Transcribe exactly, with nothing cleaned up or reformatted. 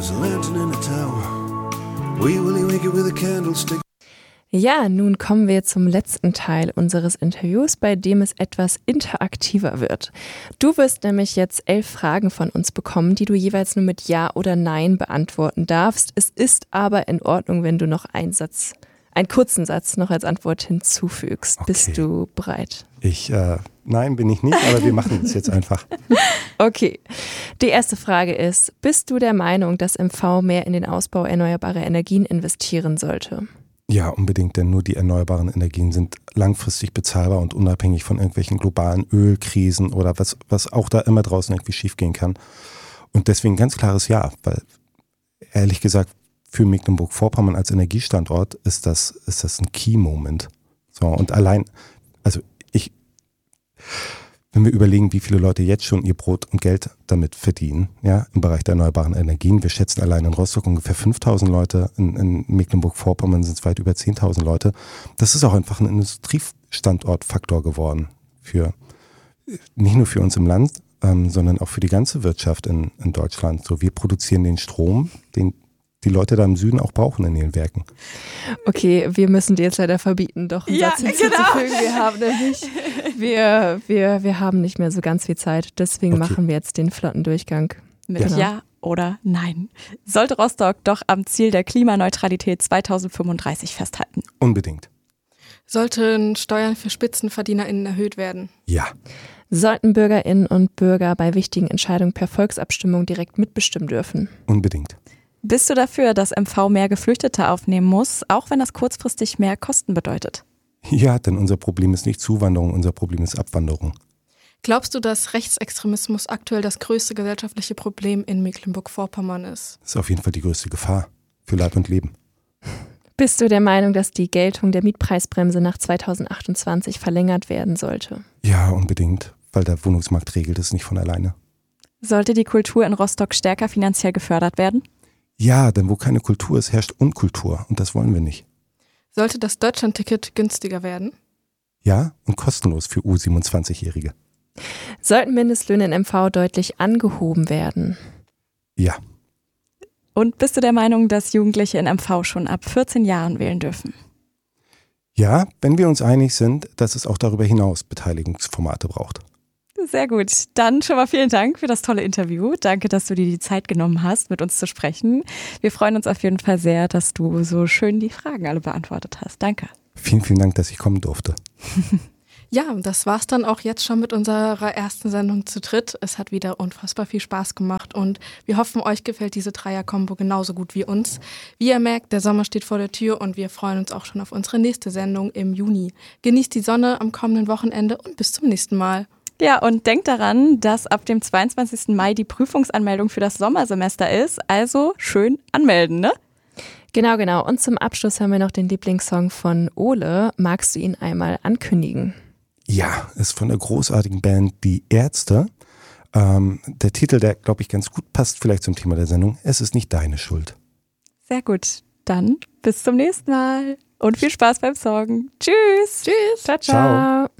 There's a lantern in the tower. Wee Willie wake it with a candlestick. Ja, nun kommen wir zum letzten Teil unseres Interviews, bei dem es etwas interaktiver wird. Du wirst nämlich jetzt elf Fragen von uns bekommen, die du jeweils nur mit Ja oder Nein beantworten darfst. Es ist aber in Ordnung, wenn du noch einen Satz, einen kurzen Satz noch als Antwort hinzufügst. Okay. Bist du bereit? Ich, äh, nein, bin ich nicht, aber wir machen das jetzt einfach. Okay. Die erste Frage ist, bist du der Meinung, dass M V mehr in den Ausbau erneuerbarer Energien investieren sollte? Ja, unbedingt, denn nur die erneuerbaren Energien sind langfristig bezahlbar und unabhängig von irgendwelchen globalen Ölkrisen oder was, was auch da immer draußen irgendwie schiefgehen kann. Und deswegen ganz klares Ja, weil ehrlich gesagt für Mecklenburg-Vorpommern als Energiestandort ist das, ist das ein Key-Moment. So, und allein, also ich, wenn wir überlegen, wie viele Leute jetzt schon ihr Brot und Geld damit verdienen, ja, im Bereich der erneuerbaren Energien. Wir schätzen allein in Rostock ungefähr fünftausend Leute, in, in Mecklenburg-Vorpommern sind es weit über zehntausend Leute. Das ist auch einfach ein Industriestandortfaktor geworden. Für, nicht nur für uns im Land, ähm, sondern auch für die ganze Wirtschaft in, in Deutschland. So, wir produzieren den Strom, den die Leute da im Süden auch brauchen in ihren Werken. Okay, wir müssen dir jetzt leider verbieten, doch einen ja, Satz hinzuzufügen. Genau. Wir haben nämlich, wir, wir, wir haben nicht mehr so ganz viel Zeit, deswegen okay. machen wir jetzt den flotten Durchgang. Mit genau. Ja oder Nein. Sollte Rostock doch am Ziel der Klimaneutralität zweitausendfünfunddreißig festhalten? Unbedingt. Sollten Steuern für SpitzenverdienerInnen erhöht werden? Ja. Sollten BürgerInnen und Bürger bei wichtigen Entscheidungen per Volksabstimmung direkt mitbestimmen dürfen? Unbedingt. Bist du dafür, dass M V mehr Geflüchtete aufnehmen muss, auch wenn das kurzfristig mehr Kosten bedeutet? Ja, denn unser Problem ist nicht Zuwanderung, unser Problem ist Abwanderung. Glaubst du, dass Rechtsextremismus aktuell das größte gesellschaftliche Problem in Mecklenburg-Vorpommern ist? Das ist auf jeden Fall die größte Gefahr für Leib und Leben. Bist du der Meinung, dass die Geltung der Mietpreisbremse nach zweitausendachtundzwanzig verlängert werden sollte? Ja, unbedingt, weil der Wohnungsmarkt regelt es nicht von alleine. Sollte die Kultur in Rostock stärker finanziell gefördert werden? Ja, denn wo keine Kultur ist, herrscht Unkultur und das wollen wir nicht. Sollte das Deutschlandticket günstiger werden? Ja, und kostenlos für U siebenundzwanzigjährige. Sollten Mindestlöhne in M V deutlich angehoben werden? Ja. Und bist du der Meinung, dass Jugendliche in M V schon ab vierzehn Jahren wählen dürfen? Ja, wenn wir uns einig sind, dass es auch darüber hinaus Beteiligungsformate braucht. Sehr gut. Dann schon mal vielen Dank für das tolle Interview. Danke, dass du dir die Zeit genommen hast, mit uns zu sprechen. Wir freuen uns auf jeden Fall sehr, dass du so schön die Fragen alle beantwortet hast. Danke. Vielen, vielen Dank, dass ich kommen durfte. Ja, das war's dann auch jetzt schon mit unserer ersten Sendung zu dritt. Es hat wieder unfassbar viel Spaß gemacht und wir hoffen, euch gefällt diese Dreier-Kombo genauso gut wie uns. Wie ihr merkt, der Sommer steht vor der Tür und wir freuen uns auch schon auf unsere nächste Sendung im Juni. Genießt die Sonne am kommenden Wochenende und bis zum nächsten Mal. Ja, und denkt daran, dass ab dem zweiundzwanzigsten Mai die Prüfungsanmeldung für das Sommersemester ist. Also schön anmelden, ne? Genau, genau. Und zum Abschluss haben wir noch den Lieblingssong von Ole. Magst du ihn einmal ankündigen? Ja, ist von der großartigen Band Die Ärzte. Ähm, der Titel, der, glaube ich, ganz gut passt vielleicht zum Thema der Sendung. Es ist nicht deine Schuld. Sehr gut. Dann bis zum nächsten Mal und viel Spaß beim Song. Tschüss. Tschüss. Ciao, ciao. Ciao.